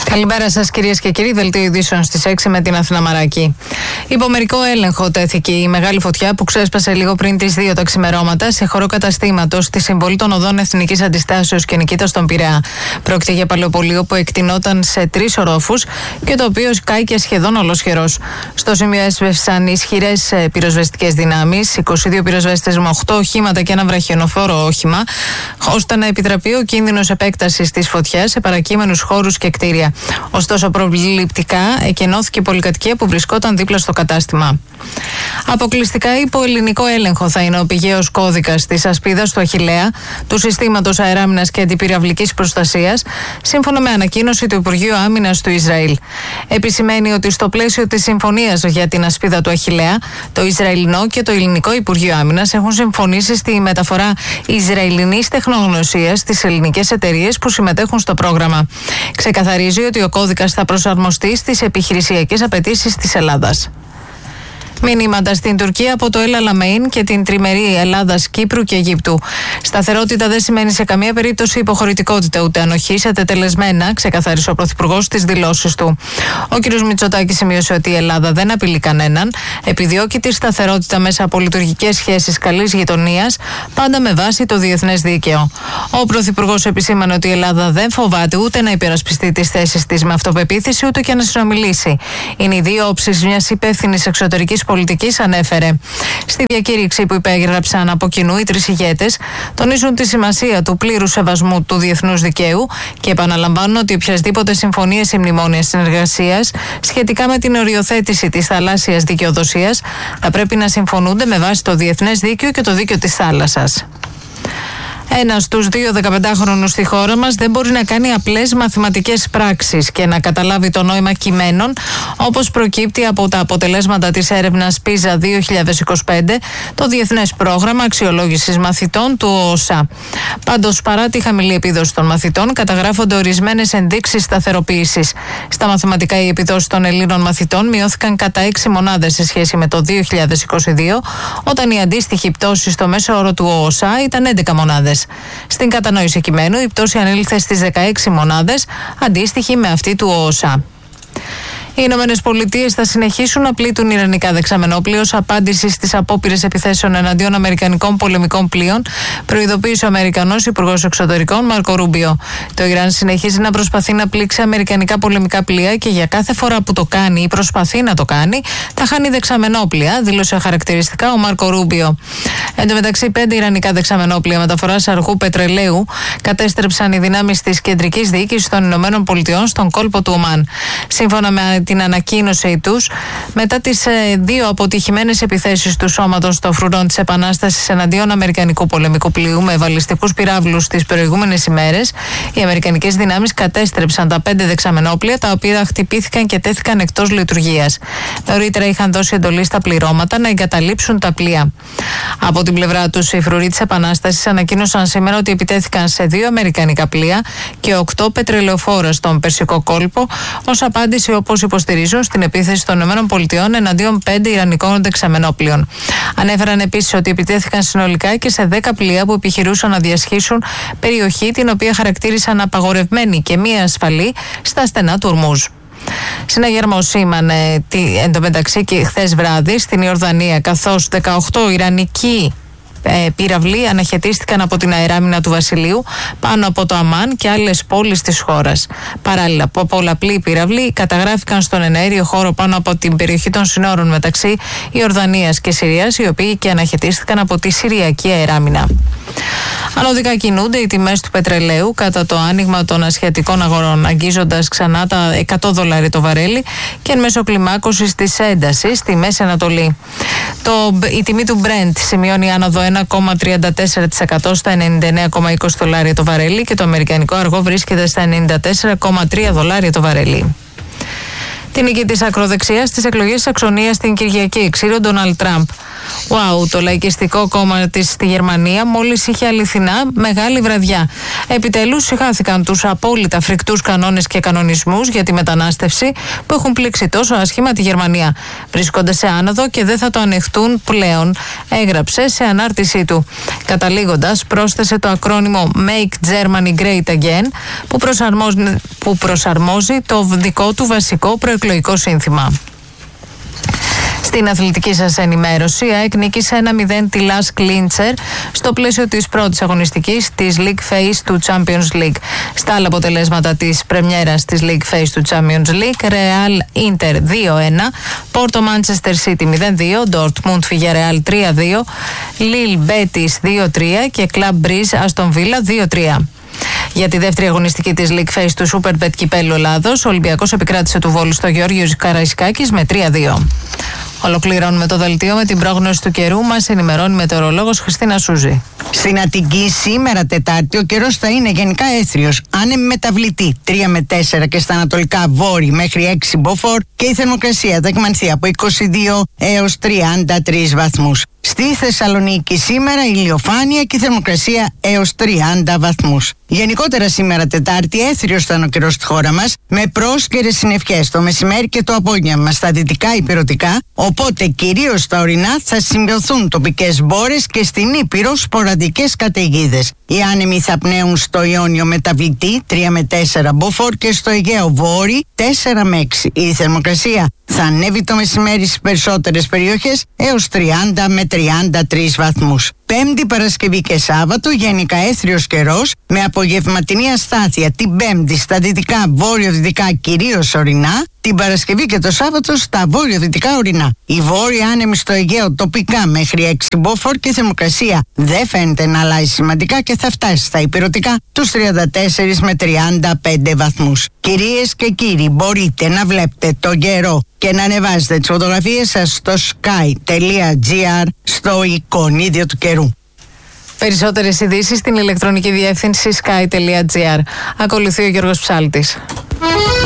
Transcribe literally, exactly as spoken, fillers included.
Καλημέρα σας κυρίες και κύριοι, δελτίο ειδήσεων στις έξι με την Αθηνά Μαράκη. Υπό μερικό έλεγχο τέθηκε η μεγάλη φωτιά που ξέσπασε λίγο πριν τις δύο τα ξημερώματα σε χώρο καταστήματος στη συμβολή των οδών Εθνικής Αντιστάσεως και Νικήτας στον Πειραιά. Πρόκειται για παλαιοπολείο που εκτεινόταν σε τρεις ορόφους και το οποίο κάηκε σχεδόν ολοσχερός. Στο σημείο έσβευσαν ισχυρές πυροσβεστικές δυνάμεις, είκοσι δύο πυροσβέστες με οκτώ οχήματα και ένα βραχιονοφόρο όχημα, ώστε να επιτραπεί ο κίνδυνος επέκτασης της φωτιάς σε παρακείμενους χώρους και κτίρια. Ωστόσο, προληπτικά εκενώθηκε η πολυκατοικία που βρισκόταν δίπλα στο κατάστημα. Αποκλειστικά υπό ελληνικό έλεγχο θα είναι ο πηγαίος κώδικας της ασπίδας του Αχιλλέα, του συστήματος αεράμινας και αντιπυραυλικής προστασίας, σύμφωνα με ανακοίνωση του Υπουργείου Άμυνας του Ισραήλ. Επισημαίνει ότι στο πλαίσιο της συμφωνίας για την ασπίδα του Αχιλλέα, το Ισραηλινό και το Ελληνικό Υπουργείο Άμυνας έχουν συμφωνήσει στη μεταφορά Ισραηλινής τεχνογνωσίας στις ελληνικές εταιρείες που συμμετέχουν στο πρόγραμμα. Ξεκαθαρίζει ότι ο κώδικας θα προσαρμοστεί στις επιχειρησιακές απαιτήσεις της Ελλάδας. Μηνύματα στην Τουρκία από το El Alamein και την τριμερή Ελλάδας, Κύπρου και Αιγύπτου. Σταθερότητα δεν σημαίνει σε καμία περίπτωση υποχωρητικότητα ούτε ανοχή σε τετελεσμένα, ξεκαθάρισε ο Πρωθυπουργός στις δηλώσεις του. Ο κ. Μητσοτάκης σημείωσε ότι η Ελλάδα δεν απειλεί κανέναν, επιδιώκει τη σταθερότητα μέσα από λειτουργικές σχέσεις καλής γειτονίας, πάντα με βάση το διεθνές δίκαιο. Ο Πρωθυπουργός επισήμανε ότι η Ελλάδα δεν φοβάται ούτε να υπερασπιστεί τις θέσεις της με αυτοπεποίθηση, ούτε και να συνομιλήσει. Είναι οι δύο όψεις μιας υπεύθυνης εξωτερικής πολιτικής, ανέφερε. Στη διακήρυξη που υπέγραψαν από κοινού οι τρεις ηγέτες, τονίζουν τη σημασία του πλήρου σεβασμού του διεθνούς δικαίου και επαναλαμβάνουν ότι οποιασδήποτε συμφωνίες ή μνημόνια συνεργασίας σχετικά με την οριοθέτηση της θαλάσσιας δικαιοδοσίας θα πρέπει να συμφωνούνται με βάση το διεθνές δίκαιο και το δίκαιο της θάλασσας. Ένας στους δύο δεκαπεντάχρονους στη χώρα μας δεν μπορεί να κάνει απλές μαθηματικές πράξεις και να καταλάβει το νόημα κειμένων, όπως προκύπτει από τα αποτελέσματα της έρευνας πίζα δύο χιλιάδες είκοσι πέντε, το Διεθνές Πρόγραμμα Αξιολόγησης Μαθητών του ΟΣΑ. Πάντως, παρά τη χαμηλή επίδοση των μαθητών, καταγράφονται ορισμένες ενδείξεις σταθεροποίησης. Στα μαθηματικά, οι επιδόσεις των Ελλήνων μαθητών μειώθηκαν κατά έξι μονάδες σε σχέση με το δύο χιλιάδες είκοσι δύο, όταν η αντίστοιχη πτώση στο μέσο όρο του ΟΣΑ ήταν έντεκα μονάδες. Στην κατανόηση κειμένου, η πτώση ανήλθε στις δεκαέξι μονάδες, αντίστοιχη με αυτή του ΟΣΑ. Οι Ηνωμένες Πολιτείες θα συνεχίσουν να πλήττουν ιρανικά δεξαμενόπλια ως απάντηση στις απόπειρες επιθέσεων εναντίον αμερικανικών πολεμικών πλοίων, προειδοποίησε ο Αμερικανός Υπουργός Εξωτερικών Μάρκο Ρούμπιο. Το Ιράν συνεχίζει να προσπαθεί να πλήξει αμερικανικά πολεμικά πλοία και για κάθε φορά που το κάνει ή προσπαθεί να το κάνει, θα χάνει δεξαμενόπλια, δήλωσε χαρακτηριστικά ο Μάρκο Ρούμπιο. Εν τω μεταξύ, πέντε ιρανικά δεξαμενόπλια μεταφοράς αργού πετρελαίου κατέστρεψαν οι δυνάμεις της κεντρικής διοίκησης των Ηνωμένων Πολιτειών στον κόλπο του Ομάν. Σύμφωνα με την ανακοίνωσή τους, μετά τις ε, δύο αποτυχημένες επιθέσεις του σώματος στο φρουρόν της Επανάστασης εναντίον αμερικανικού πολεμικού πλοίου με βαλιστικούς πυράβλους τις προηγούμενες ημέρες, οι αμερικανικές δυνάμεις κατέστρεψαν τα πέντε δεξαμενόπλια, τα οποία χτυπήθηκαν και τέθηκαν εκτός λειτουργίας. Νωρίτερα είχαν δώσει εντολή στα πληρώματα να εγκαταλείψουν τα πλοία. Από την πλευρά τους, οι φρουροί της Επανάστασης ανακοίνωσαν σήμερα ότι επιτέθηκαν σε δύο αμερικανικά πλοία και οκτώ πετρελαιοφόρα στον Περσικό κόλπο, ως απάντηση, όπως υποστηρίζουν, στην επίθεση των ΗΠΑ εναντίον πέντε ιρανικών δεξαμενόπλων. Ανέφεραν επίσης ότι επιτέθηκαν συνολικά και σε δέκα πλοία που επιχειρούσαν να διασχίσουν περιοχή την οποία χαρακτήρισαν απαγορευμένη και μη ασφαλή στα στενά του Ορμούζ. Συναγερμό σήμανε εν τω μεταξύ και χθες βράδυ στην Ιορδανία, καθώς δεκαοκτώ ιρανικοί Ε, πυραυλοί αναχαιτίστηκαν από την αεράμινα του Βασιλείου πάνω από το Αμάν και άλλες πόλεις της χώρας. Παράλληλα, πολλαπλοί πυραυλοί καταγράφηκαν στον εναέριο χώρο πάνω από την περιοχή των συνόρων μεταξύ Ιορδανίας και Συρίας, οι οποίοι και αναχαιτίστηκαν από τη Συριακή αεράμινα. Ανωδικά κινούνται οι τιμές του πετρελαίου κατά το άνοιγμα των ασιατικών αγορών, αγγίζοντας ξανά τα εκατό δολάρια το βαρέλι και εν μέσω κλιμάκωσης της έντασης στη Μέση Ανατολή. Το, η τιμή του Brent σημειώνει άνοδο ένα κόμμα τριάντα τέσσερα τοις εκατό στα ενενήντα εννέα κόμμα είκοσι δολάρια το βαρέλι και το αμερικανικό αργό βρίσκεται στα ενενήντα τέσσερα κόμμα τρία δολάρια το βαρέλι. Την νίκη της ακροδεξιάς στις εκλογές της Σαξονίας στην Κυριακή εξήρε ο Ντόναλντ Τραμπ. Wow, το λαϊκιστικό κόμμα της στη Γερμανία μόλις είχε αληθινά μεγάλη βραδιά. Επιτέλους συγχάθηκαν τους απόλυτα φρικτούς κανόνες και κανονισμούς για τη μετανάστευση που έχουν πλήξει τόσο άσχημα τη Γερμανία. Βρίσκονται σε άνοδο και δεν θα το ανεχτούν πλέον, έγραψε σε ανάρτησή του. Καταλήγοντας, πρόσθεσε το ακρόνιμο Make Germany Great Again, που, που που προσαρμόζει το δικό του βασικό προεκλογικό σύνθημα. Στην αθλητική σας ενημέρωση, η ΑΕΚ νίκησε ένα μηδέν τη Λας Κλίντσερ στο πλαίσιο της πρώτης αγωνιστικής της League Phase του Champions League. Στα άλλα αποτελέσματα της πρεμιέρας της League Phase του Champions League, Real Inter δύο ένα, Porto Manchester City μηδέν δύο, Dortmund Villarreal τρία δύο, Lille Betis δύο τρία και Club Brugge Aston Villa δύο τρία. Για τη δεύτερη αγωνιστική της League Phase του Superbet Κυπέλλου Ελλάδος, ο Ολυμπιακός επικράτησε του Βόλου στο Γεώργιος Καραϊσκάκης με τρία δύο. Ολοκληρώνουμε το δελτίο με την πρόγνωση του καιρού. Μας ενημερώνει μετεωρολόγος Χριστίνα Σούζη. Στην Αττική σήμερα Τετάρτη ο καιρός θα είναι γενικά έθριος, άνεμη μεταβλητή τρία με τέσσερα και στα ανατολικά βόρει μέχρι έξι μποφόρ και η θερμοκρασία θα εκμανθεί από είκοσι δύο έως τριάντα τρεις βαθμούς. Στη Θεσσαλονίκη σήμερα ηλιοφάνεια και η θερμοκρασία έως τριάντα βαθμούς. Γενικότερα σήμερα Τετάρτη έθριος θα είναι ο καιρός στη χώρα μας με πρόσκαιρες συννεφιές το μεσημέρι και το απόγευμα στα δυτικά υπηρετικά, οπότε κυρίως στα ορεινά θα σημειωθούν τοπικές μπόρες και στην Ήπειρο σποραδικές καταιγίδες. Οι άνεμοι θα πνέουν στο Ιόνιο μεταβλητή τρία με τέσσερα μποφόρ και στο Αιγαίο βόρει τέσσερα με έξι. Η θερμοκρασία θα ανέβει το μεσημέρι στις περισσότερες περιοχές έως τριάντα με τριάντα τρεις βαθμούς. Πέμπτη, Παρασκευή και Σάββατο γενικά έθριος καιρός με απογευματινή αστάθεια την Πέμπτη στα δυτικά βόρειο-δυτικά κυρίως ορεινά, την Παρασκευή και το Σάββατο στα βόρειο-δυτικά ορεινά. Η βόρεια άνεμη στο Αιγαίο τοπικά μέχρι έξι μποφόρ και η θερμοκρασία δεν φαίνεται να αλλάζει σημαντικά και θα φτάσει στα υπηρετικά τους τριάντα τέσσερα με τριάντα πέντε βαθμούς. Κυρίες και κύριοι, μπορείτε να βλέπετε τον καιρό και να ανεβάζετε τις φωτογραφίες σας στο sky.gr στο εικονίδιο του καιρού. Περισσότερες ειδήσεις στην ηλεκτρονική διεύθυνση sky.gr. Ακολουθεί ο Γιώργος Ψάλτης.